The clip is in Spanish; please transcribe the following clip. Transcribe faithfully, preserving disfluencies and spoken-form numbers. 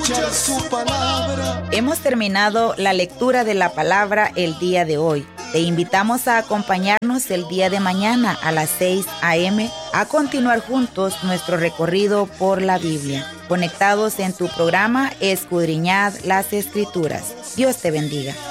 escuchar su palabra. Hemos terminado la lectura de la palabra el día de hoy. Te invitamos a acompañarnos el día de mañana a las seis a eme a continuar juntos nuestro recorrido por la Biblia. Conectados en tu programa Escudriñad las Escrituras. Dios te bendiga.